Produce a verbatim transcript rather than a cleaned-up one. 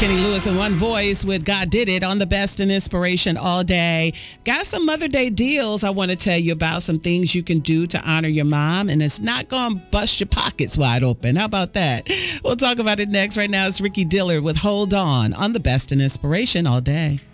Kenny Lewis in one voice with God Did It on the Best in Inspiration all day. Got some Mother Day deals I want to tell you about, some things you can do to honor your mom, and it's not going to bust your pockets wide open. How about that? We'll talk about it next. Right now, it's Ricky Dillard with Hold On on the Best in Inspiration all day.